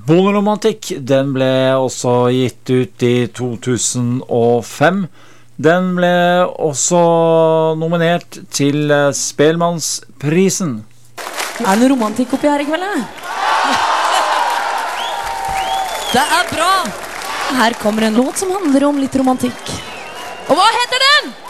Bonderomantikk, den ble også gitt ut i 2005. Den ble også nominert til Spellemannsprisen. Det noe romantikk oppi her i kveld? Det bra! Her kommer en låt som handler om litt romantikk. Og hva heter den?